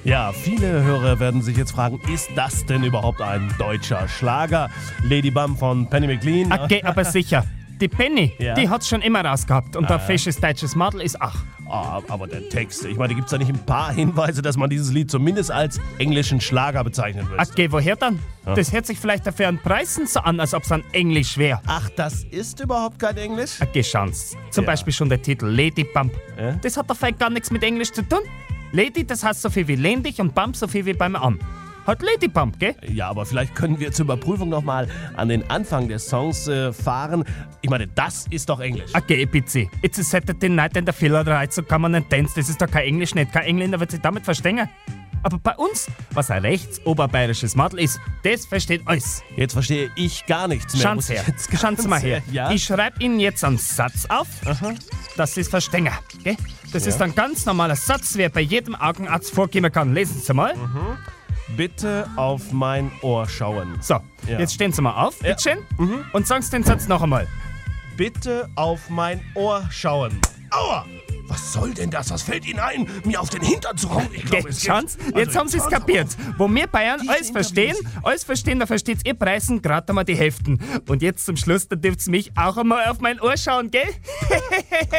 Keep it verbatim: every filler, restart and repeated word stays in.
Ja, viele Hörer werden sich jetzt fragen, ist das denn überhaupt ein deutscher Schlager? Lady Bum von Penny McLean. Okay, aber sicher. Die Penny, Ja. die hat's schon immer rausgehabt. Und ein fesches deutsches Madel ist auch. Ah, aber der Text, ich meine, gibt es da nicht ein paar Hinweise, dass man dieses Lied zumindest als englischen Schlager bezeichnen würde? Okay, woher dann? Das hört sich vielleicht dafür an Preisen so an, als ob's an Englisch wäre. Ach, das ist überhaupt kein Englisch? Okay, schauen's. Zum Ja. Beispiel schon der Titel Lady Bump. Ja. Das hat doch vielleicht gar nichts mit Englisch zu tun. Lady, das heißt so viel wie lehn dich und Bump so viel wie beim Arm. Hat Lady Bump, gell? Ja, aber vielleicht können wir zur Überprüfung nochmal an den Anfang des Songs äh, fahren. Ich meine, das ist doch Englisch. Okay, bitte. It's a Saturday night and the filler right, so kann man nicht dance. Das ist doch kein Englisch nicht. Kein Engländer wird sich damit verstehen. Aber bei uns, was ein rechtsoberbayerisches Madel ist, das versteht alles. Jetzt verstehe ich gar nichts mehr. Schauen muss Sie ich her. jetzt ganz Schauen Sie mal her. Ja? Ich schreibe Ihnen jetzt einen Satz auf, dass Sie es verstehen. Gell? Das Ja. ist ein ganz normaler Satz, wer bei jedem Augenarzt vorkommen kann. Lesen Sie mal. Bitte auf mein Ohr schauen. So, Ja. jetzt stehen Sie mal auf, Ja. bitte schön, und sagen Sie den Satz noch einmal. Bitte auf mein Ohr schauen. Aua! Was soll denn das? Was fällt Ihnen ein, mir auf den Hintern zu hauen? Ich glaube, es geht- Schauen Sie, Also, jetzt haben Sie es hören Sie kapiert. auf. Wo wir Bayern Diese alles verstehen, Interviews. alles verstehen, da versteht's ihr Preisen gerade einmal die Hälften. Und jetzt zum Schluss, da dürft's mich auch einmal auf mein Ohr schauen, gell?